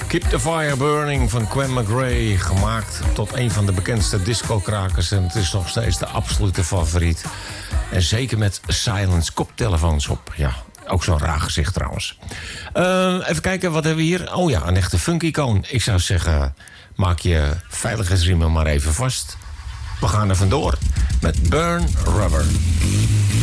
Keep the Fire Burning van Quen McRae. Gemaakt tot een van de bekendste disco-krakers. En het is nog steeds de absolute favoriet. En zeker met silence koptelefoons op. Ja, ook zo'n raar gezicht trouwens. Even kijken, wat hebben we hier? Oh ja, een echte funk-icoon. Ik zou zeggen, maak je veiligheidsriemen maar even vast. We gaan er vandoor met Burn Rubber.